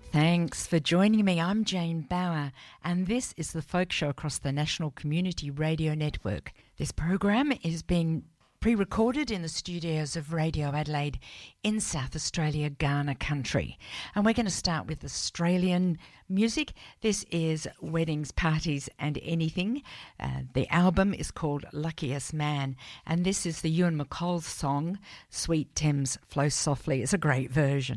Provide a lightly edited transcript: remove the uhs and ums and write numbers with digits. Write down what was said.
Thanks for joining me. I'm Jane Bauer, and this is the Folk Show across the National Community Radio Network. This program is being pre-recorded in the studios of Radio Adelaide in South Australia, Ghana country. And we're going to start with Australian music. This is Weddings, Parties and Anything. The album is called Luckiest Man, and this is the Ewan MacColl song, Sweet Thames Flow Softly. It's a great version.